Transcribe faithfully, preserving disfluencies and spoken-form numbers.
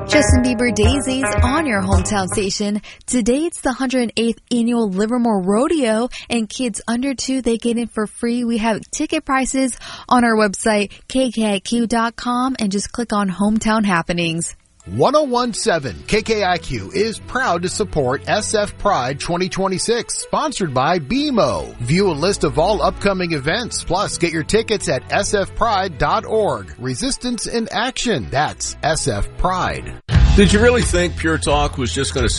Justin Bieber Daisies on your hometown station. Today it's the one hundred eighth annual Livermore Rodeo, and kids under two, they get in for free. We have ticket prices on our website, k k i q dot com, and just click on Hometown Happenings. ten seventeen K K I Q is proud to support S F Pride twenty twenty-six, sponsored by B M O. View a list of all upcoming events, plus get your tickets at s f pride dot org. Resistance in action. That's S F Pride. Did you really think Pure Talk was just going to